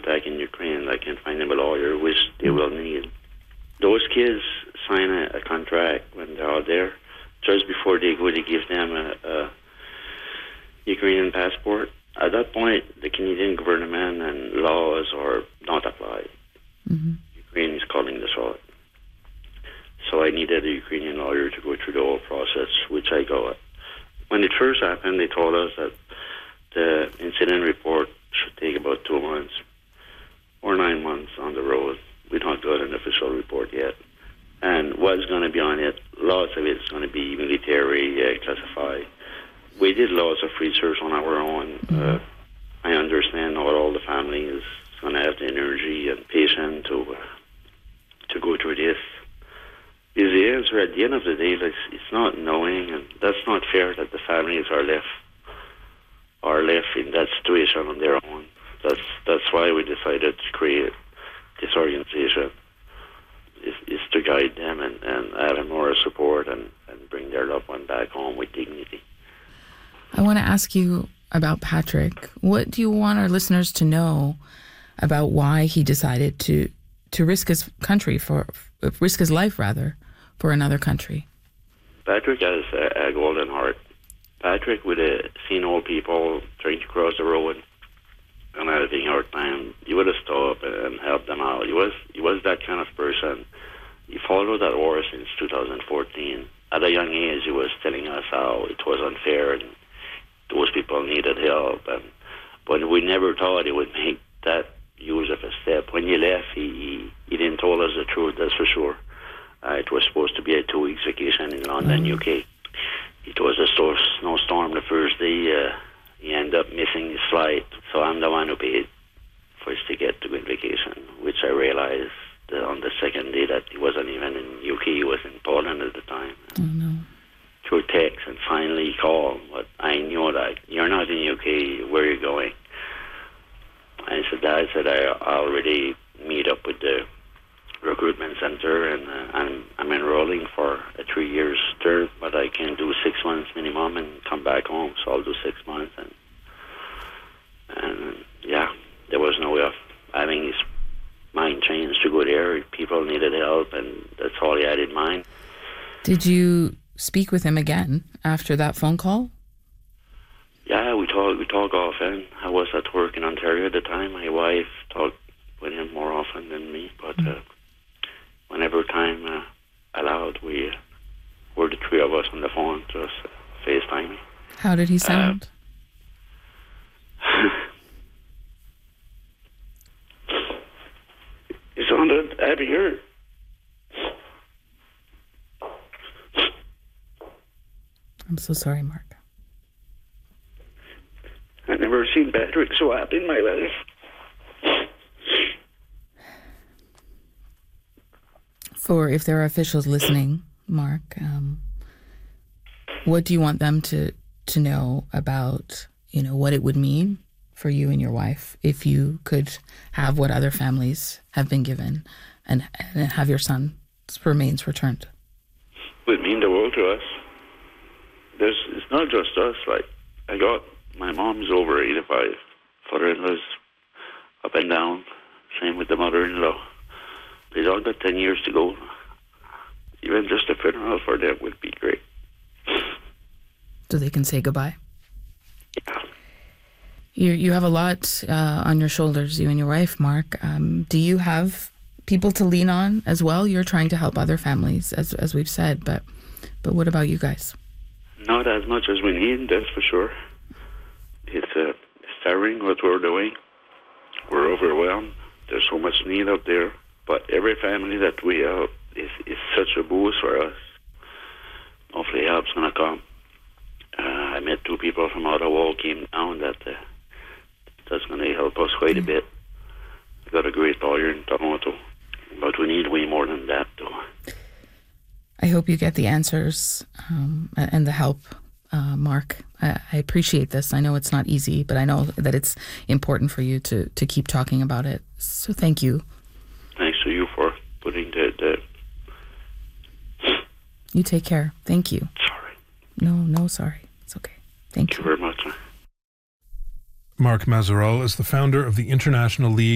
back in Ukraine. I can find them a lawyer, which they will need. Those kids sign a contract when they're out there. Just before they go, they give them a Ukrainian passport. At that point, the Canadian government and laws are not applied. Mm-hmm. Ukraine is calling the shot. So I needed a Ukrainian lawyer to go through the whole process, which I got. When it first happened, they told us that the incident report should take about 2 months or 9 months on the road. We don't got an official report yet. And what's going to be on it, lots of it is going to be military, classified. We did lots of research on our own. I understand not all the family is going to have the energy and patience to go through this. Is the answer at the end of the day, it's not knowing, and that's not fair that the families are left in that situation on their own. That's why we decided to create this organization. Is to guide them and have more support and bring their loved one back home with dignity. I want to ask you about Patrick. What do you want our listeners to know about why he decided to risk his country risk his life for another country? Patrick has a golden heart. Patrick would have seen old people trying to cross the road and having a hard time. He would have stopped and helped them out. He was that kind of person. He followed that war since 2014. At a young age, he was telling us how it was unfair and those people needed help. But we never thought he would make that use of a step. When he left, he didn't tell us the truth, that's for sure. It was supposed to be a 2 weeks vacation in London, UK. It was a snowstorm the first day. He ended up missing his flight, so I'm the one who paid for his ticket to go on vacation, which I realized on the second day that he wasn't even in UK, he was in Poland at the time. Oh, no. Through text, and finally he called, but I knew that, you're not in UK, where are you going? I said, Dad, I already meet up with the recruitment center, and I'm enrolling for a 3 years term, but I can do 6 months minimum and come back home, so I'll do 6 months. And yeah, there was no way of having his mind changed to go there. People needed help, and that's all he had in mind. Did you speak with him again after that phone call? Yeah, we talk often. I was at work in Ontario at the time. My wife talked with him more often than me, but whenever time allowed, we were the three of us on the phone, just FaceTiming. How did he sound? He sounded happier. I'm so sorry, Mark. I've never seen Patrick so happy in my life. For if there are officials listening, Mark, what do you want them to know about, what it would mean for you and your wife if you could have what other families have been given and have your son's remains returned? It would mean the world to us. It's not just us. I got my mom's over 85. Father-in-law's up and down. Same with the mother-in-law. They all got 10 years to go. Even just a funeral for them would be great. So they can say goodbye? Yeah. You have a lot on your shoulders, you and your wife, Mark. Do you have people to lean on as well? You're trying to help other families, as we've said, but what about you guys? Not as much as we need, that's for sure. It's tiring what we're doing. We're overwhelmed. There's so much need up there. But every family that we help is such a boost for us. Hopefully help's going to come. I met 2 people from Ottawa who came down that's going to help us quite a bit. We got a great lawyer in Toronto, but we need way more than that, though. I hope you get the answers and the help, Mark. I appreciate this. I know it's not easy, but I know that it's important for you to keep talking about it. So thank you. Thanks to you for putting the... You take care. Thank you. Sorry. No, sorry. It's okay. Thank you. Thank you very much. Mark Mazerol is the founder of the International League